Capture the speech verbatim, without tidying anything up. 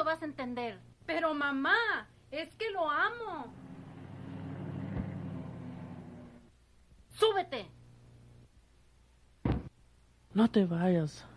vas a entender. Pero mamá, es que lo amo. ¡Súbete! No te vayas.